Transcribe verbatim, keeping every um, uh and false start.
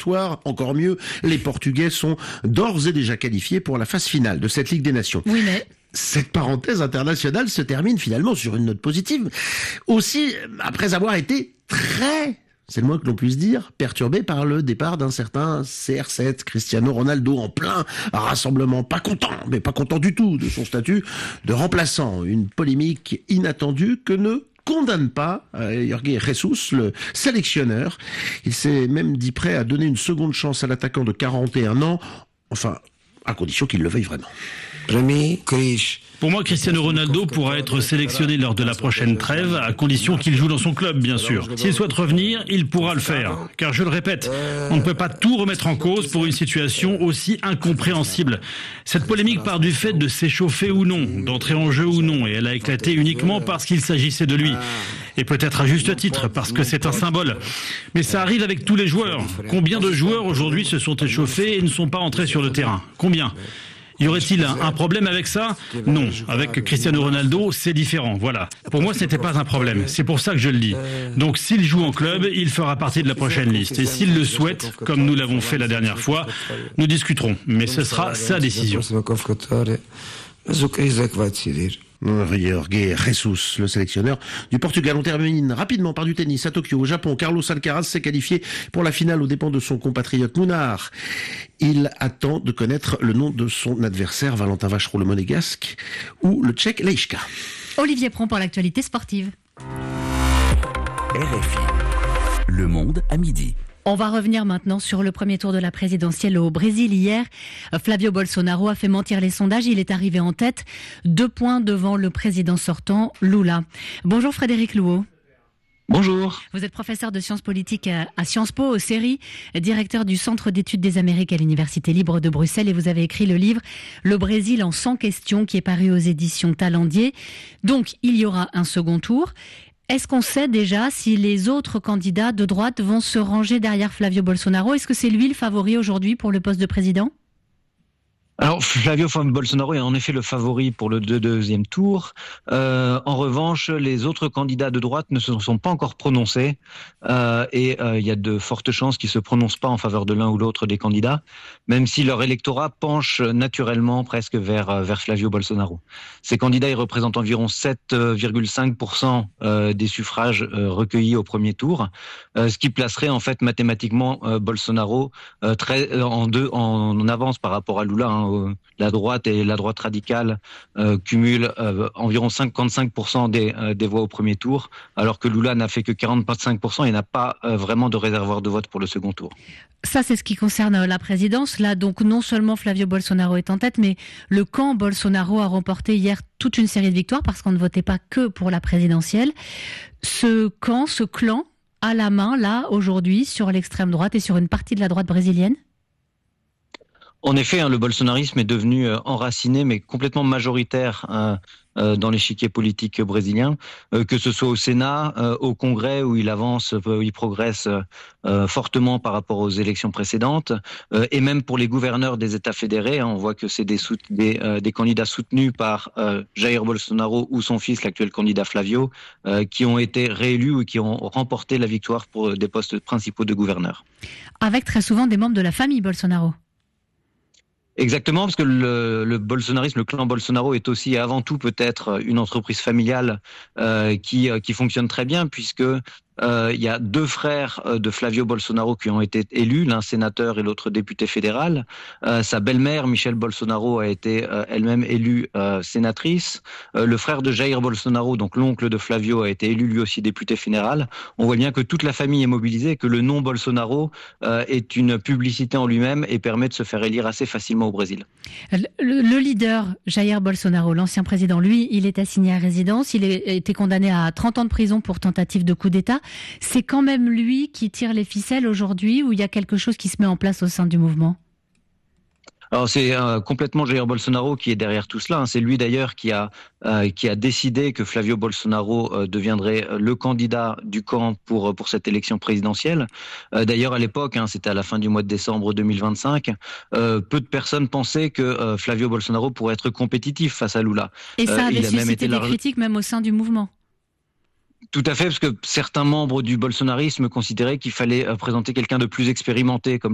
soir, encore mieux, les Portugais sont d'ores et déjà qualifiés pour la phase finale de cette Ligue des Nations. Oui, mais... Cette parenthèse internationale se termine finalement sur une note positive. Aussi, après avoir été très, c'est le moins que l'on puisse dire, perturbé par le départ d'un certain C R sept, Cristiano Ronaldo, en plein rassemblement. Pas content, mais pas content du tout de son statut de remplaçant. Une polémique inattendue que ne condamne pas euh, Jorge Jesus, le sélectionneur. Il s'est même dit prêt à donner une seconde chance à l'attaquant de quarante et un ans, enfin, à condition qu'il le veuille vraiment. Pour moi, Cristiano Ronaldo pourra être sélectionné lors de la prochaine trêve, à condition qu'il joue dans son club, bien sûr. S'il souhaite revenir, il pourra le faire. Car je le répète, on ne peut pas tout remettre en cause pour une situation aussi incompréhensible. Cette polémique part du fait de s'échauffer ou non, d'entrer en jeu ou non, et elle a éclaté uniquement parce qu'il s'agissait de lui. Et peut-être à juste titre, parce que c'est un symbole. Mais ça arrive avec tous les joueurs. Combien de joueurs aujourd'hui se sont échauffés et ne sont pas entrés sur le terrain ? Combien ? Y aurait-il un, un problème avec ça ? Non. Avec Cristiano Ronaldo, c'est différent. Voilà. Pour moi, ce n'était pas un problème. C'est pour ça que je le dis. Donc, s'il joue en club, il fera partie de la prochaine liste. Et s'il le souhaite, comme nous l'avons fait la dernière fois, nous discuterons. Mais ce sera sa décision. Jorge Jesus, le sélectionneur du Portugal. On termine rapidement par du tennis à Tokyo. Au Japon, Carlos Alcaraz s'est qualifié pour la finale aux dépens de son compatriote Munar. Il attend de connaître le nom de son adversaire, Valentin Vacherot, le monégasque, ou le tchèque Lejka. Olivier Pron pour l'actualité sportive. R F I. Le Monde à midi. On va revenir maintenant sur le premier tour de la présidentielle au Brésil. Hier, Flavio Bolsonaro a fait mentir les sondages. Il est arrivé en tête, deux points devant le président sortant, Lula. Bonjour Frédéric Louot. Bonjour. Vous êtes professeur de sciences politiques à Sciences Po, au C E R I, directeur du Centre d'études des Amériques à l'Université libre de Bruxelles, et vous avez écrit le livre « Le Brésil en cent questions » qui est paru aux éditions Talendier. Donc, il y aura un second tour. Est-ce qu'on sait déjà si les autres candidats de droite vont se ranger derrière Flavio Bolsonaro ? Est-ce que c'est lui le favori aujourd'hui pour le poste de président ? Alors, Flavio Bolsonaro est en effet le favori pour le deuxième tour. Euh, en revanche, les autres candidats de droite ne se sont pas encore prononcés euh, et euh, il y a de fortes chances qu'ils ne se prononcent pas en faveur de l'un ou l'autre des candidats, même si leur électorat penche naturellement presque vers, vers Flavio Bolsonaro. Ces candidats, ils représentent environ sept virgule cinq pour cent euh, des suffrages euh, recueillis au premier tour, euh, ce qui placerait en fait mathématiquement euh, Bolsonaro euh, très, euh, en, deux, en, en avance par rapport à Lula, hein. La droite et la droite radicale euh, cumulent euh, environ cinquante-cinq pour cent des, euh, des voix au premier tour, alors que Lula n'a fait que quarante-cinq pour cent et n'a pas euh, vraiment de réservoir de vote pour le second tour. Ça, c'est ce qui concerne la présidence. Là, donc, non seulement Flavio Bolsonaro est en tête, mais le camp Bolsonaro a remporté hier toute une série de victoires parce qu'on ne votait pas que pour la présidentielle. Ce camp, ce clan, a la main, là, aujourd'hui, sur l'extrême droite et sur une partie de la droite brésilienne ? En effet, hein, le bolsonarisme est devenu euh, enraciné, mais complètement majoritaire euh, euh, dans l'échiquier politique brésilien, euh, que ce soit au Sénat, euh, au Congrès, où il avance, où il progresse euh, fortement par rapport aux élections précédentes, euh, et même pour les gouverneurs des États fédérés. Hein, on voit que c'est des, sout- des, euh, des candidats soutenus par euh, Jair Bolsonaro ou son fils, l'actuel candidat Flavio, euh, qui ont été réélus ou qui ont remporté la victoire pour des postes principaux de gouverneurs. Avec très souvent des membres de la famille Bolsonaro. Exactement, parce que le, le bolsonarisme, le clan Bolsonaro est aussi et avant tout peut-être une entreprise familiale euh, qui, qui fonctionne très bien, puisque euh, il y a deux frères de Flavio Bolsonaro qui ont été élus, l'un sénateur et l'autre député fédéral. Euh, sa belle-mère, Michelle Bolsonaro, a été euh, elle-même élue euh, sénatrice. Euh, le frère de Jair Bolsonaro, donc l'oncle de Flavio, a été élu lui aussi député fédéral. On voit bien que toute la famille est mobilisée, que le nom Bolsonaro euh, est une publicité en lui-même et permet de se faire élire assez facilement au Brésil. Le, le leader, Jair Bolsonaro, l'ancien président, lui, il est assigné à résidence. Il a été condamné à trente ans de prison pour tentative de coup d'État. C'est quand même lui qui tire les ficelles aujourd'hui, ou il y a quelque chose qui se met en place au sein du mouvement ? Alors c'est euh, complètement Jair Bolsonaro qui est derrière tout cela. Hein. C'est lui d'ailleurs qui a euh, qui a décidé que Flavio Bolsonaro euh, deviendrait le candidat du camp pour pour cette élection présidentielle. Euh, d'ailleurs à l'époque, hein, c'était à la fin du mois de décembre deux mille vingt-cinq, euh, peu de personnes pensaient que euh, Flavio Bolsonaro pourrait être compétitif face à Lula. Et ça euh, avait il a suscité même été des large... critiques même au sein du mouvement. Tout à fait, parce que certains membres du bolsonarisme considéraient qu'il fallait présenter quelqu'un de plus expérimenté, comme